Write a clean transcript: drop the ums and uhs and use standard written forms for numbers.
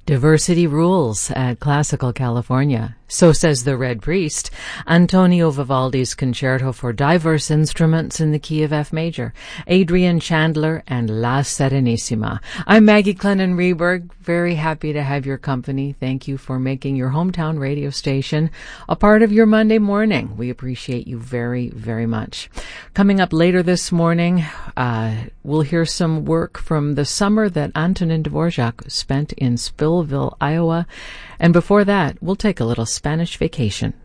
Diversity rules at Classical California. So says the Red Priest, Antonio Vivaldi's Concerto for Diverse Instruments in the key of F major, Adrian Chandler, and La Serenissima. I'm Maggie Clennon-Reberg, very happy to have your company. Thank you for making your hometown radio station a part of your Monday morning. We appreciate you very, very much. Coming up later this morning, we'll hear some work from the summer that Antonin Dvorak spent in Spillville, Iowa. And before that, we'll take a little Spanish vacation.